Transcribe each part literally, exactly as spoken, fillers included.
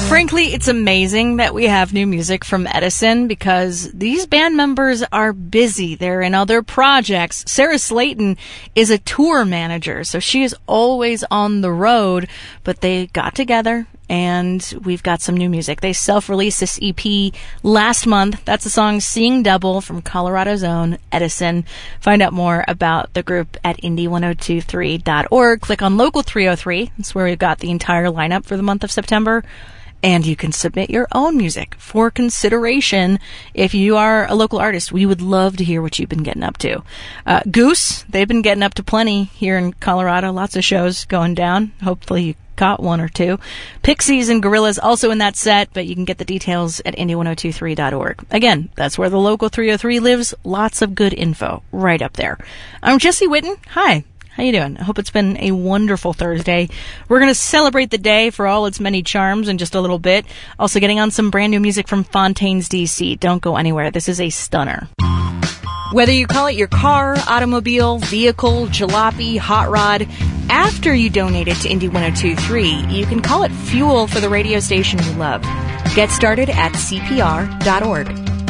Frankly, it's amazing that we have new music from Edison because these band members are busy. They're in other projects. Sarah Slayton is a tour manager, so she is always on the road, but they got together and we've got some new music. They self-released this E P last month. That's the song Seeing Double from Colorado's own Edison. Find out more about the group at indie ten twenty-three dot org. Click on Local three oh three. That's where we've got the entire lineup for the month of September. And you can submit your own music for consideration if you are a local artist. We would love to hear what you've been getting up to. Uh, Goose, they've been getting up to plenty here in Colorado. Lots of shows going down. Hopefully you caught one or two. Pixies and Gorillaz also in that set, but you can get the details at indie ten twenty-three dot org. Again, that's where the Local three oh three lives. Lots of good info right up there. I'm Jesse Witten. Hi. How you doing? I hope it's been a wonderful Thursday. We're going to celebrate the day for all its many charms in just a little bit. Also getting on some brand new music from Fontaines D C. Don't go anywhere. This is a stunner. Whether you call it your car, automobile, vehicle, jalopy, hot rod, after you donate it to Indie ten twenty-three, you can call it fuel for the radio station you love. Get started at C P R dot org.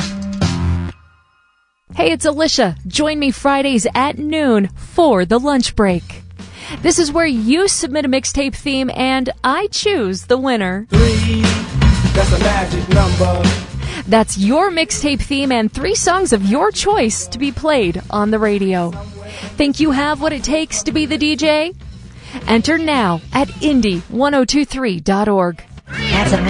Hey, it's Alicia. Join me Fridays at noon for the lunch break. This is where you submit a mixtape theme and I choose the winner. Three, that's a magic number. That's your mixtape theme and three songs of your choice to be played on the radio. Think you have what it takes to be the D J? Enter now at indie ten twenty-three dot org. That's a